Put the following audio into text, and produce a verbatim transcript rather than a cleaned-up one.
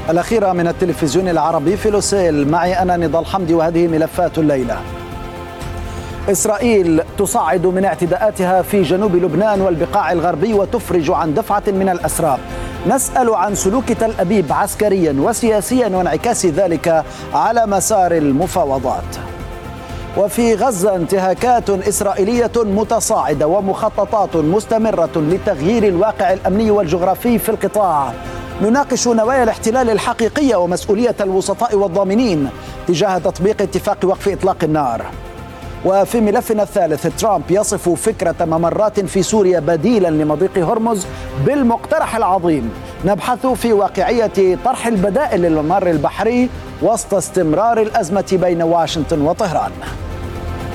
الأخيرة من التلفزيون العربي في لوسيل، معي أنا نضال حمدي، وهذه ملفات الليلة. إسرائيل تصعد من اعتداءاتها في جنوب لبنان والبقاع الغربي وتفرج عن دفعة من الأسرى. نسأل عن سلوك تل أبيب عسكريا وسياسيا وانعكاس ذلك على مسار المفاوضات. وفي غزة انتهاكات إسرائيلية متصاعدة ومخططات مستمرة لتغيير الواقع الأمني والجغرافي في القطاع. نناقش نوايا الاحتلال الحقيقية ومسؤولية الوسطاء والضامنين تجاه تطبيق اتفاق وقف إطلاق النار. وفي ملفنا الثالث، ترامب يصف فكرة ممرات في سوريا بديلا لمضيق هرمز بالمقترح العظيم. نبحث في واقعية طرح البدائل للممر البحري وسط استمرار الأزمة بين واشنطن وطهران.